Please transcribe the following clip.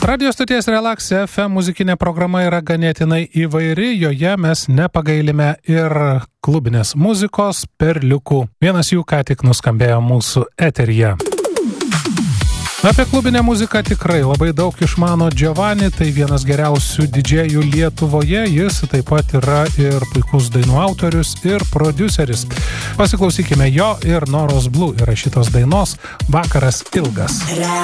Radio stoties Relax FM muzikinė programa yra ganėtinai įvairi, joje mes nepagailime ir klubinės muzikos perliukų. Vienas jų ką tik nuskambėjo mūsų eteryje. Apie klubinę muziką tikrai labai daug išmano Giovanni, tai vienas geriausių didžėjų Lietuvoje, jis taip pat yra ir puikus dainų autorius ir prodiuseris. Pasiklausykime jo ir Noros Blue įrašytos dainos Vakaras ilgas.